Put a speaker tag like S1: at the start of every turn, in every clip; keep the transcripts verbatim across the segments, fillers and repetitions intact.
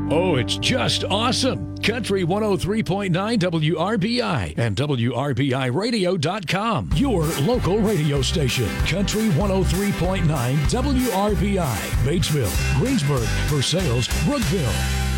S1: Oh, it's just awesome. Country one oh three point nine W R B I and W R B I radio dot com. Your local radio station. Country one oh three point nine W R B I. Batesville, Greensburg, Versailles, Brookville.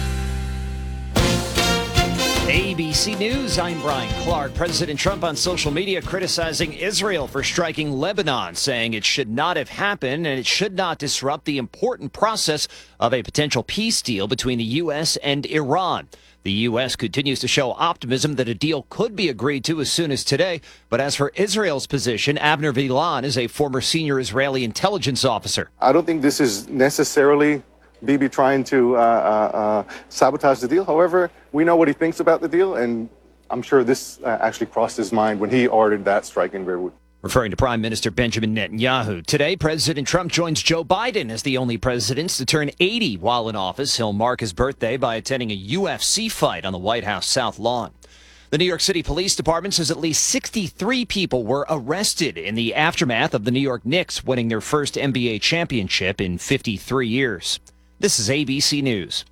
S2: A B C News, I'm Brian Clark. President Trump on social media criticizing Israel for striking Lebanon, saying it should not have happened and it should not disrupt the important process of a potential peace deal between the U S and Iran. The U S continues to show optimism that a deal could be agreed to as soon as today. But as for Israel's position, Avner Vilan is a former senior Israeli intelligence officer.
S3: I don't think this is necessarily Bibi trying to uh, uh, uh, sabotage the deal. However, we know what he thinks about the deal, and I'm sure this uh, actually crossed his mind when he ordered that strike in Beirut.
S2: Referring to Prime Minister Benjamin Netanyahu. Today, President Trump joins Joe Biden as the only president to turn eighty while in office. He'll mark his birthday by attending a U F C fight on the White House South Lawn. The New York City Police Department says at least sixty-three people were arrested in the aftermath of the New York Knicks winning their first N B A championship in fifty-three years. This is A B C News.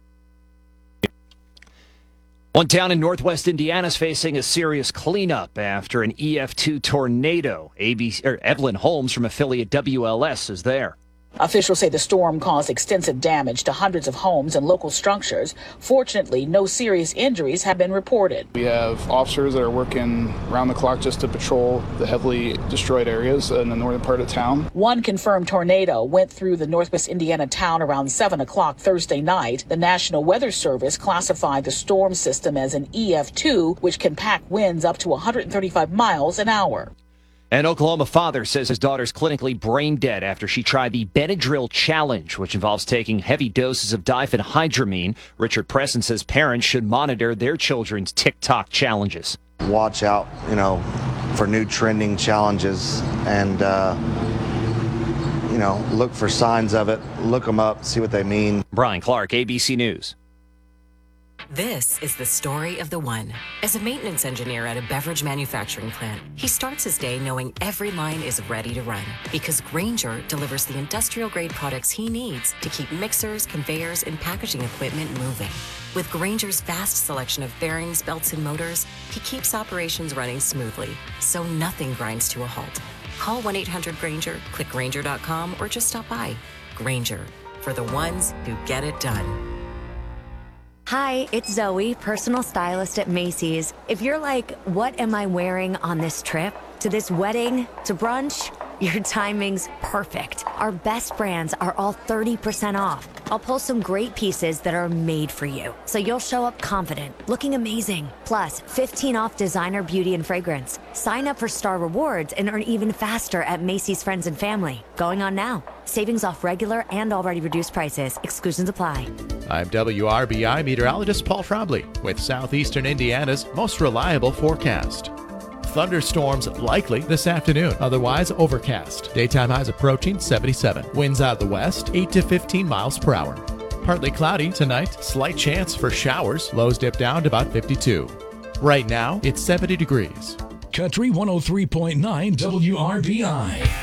S2: One town in northwest Indiana is facing a serious cleanup after an E F two tornado. A B C, or Evelyn Holmes from affiliate W L S is there.
S4: Officials say the storm caused extensive damage to hundreds of homes and local structures. Fortunately, no serious injuries have been reported.
S5: We have officers that are working around the clock just to patrol the heavily destroyed areas in the northern part of town.
S4: One confirmed tornado went through the northwest Indiana town around seven o'clock Thursday night. The National Weather Service classified the storm system as an E F two, which can pack winds up to one hundred thirty-five miles an hour.
S2: An Oklahoma father says his daughter's clinically brain dead after she tried the Benadryl challenge, which involves taking heavy doses of diphenhydramine. Richard Preston says parents should monitor their children's TikTok challenges.
S6: Watch out, you know, for new trending challenges and, uh, you know, look for signs of it. Look them up, see what they mean.
S2: Brian Clark, A B C News.
S7: This is the story of the one. As a maintenance engineer at a beverage manufacturing plant, he starts his day knowing every line is ready to run because Grainger delivers the industrial-grade products he needs to keep mixers, conveyors, and packaging equipment moving. With Grainger's vast selection of bearings, belts, and motors, he keeps operations running smoothly, so nothing grinds to a halt. Call one eight hundred Grainger, click Grainger dot com, or just stop by. Grainger, for the ones who get it done.
S8: Hi, it's Zoe, personal stylist at Macy's. If you're like, what am I wearing on this trip? To this wedding? To brunch? Your timing's perfect. Our best brands are all thirty percent off. I'll pull some great pieces that are made for you, so you'll show up confident, looking amazing. Plus, fifteen off designer beauty and fragrance. Sign up for Star Rewards and earn even faster at Macy's Friends and Family. Going on now. Savings off regular and already reduced prices. Exclusions apply.
S9: I'm W R B I meteorologist Paul Trombley with southeastern Indiana's most reliable forecast. Thunderstorms likely this afternoon, otherwise overcast. Daytime highs approaching seventy-seven. Winds out of the west, eight to fifteen miles per hour. Partly cloudy tonight, slight chance for showers. Lows dip down to about fifty-two. Right now, it's seventy degrees.
S1: Country one oh three point nine W R B I.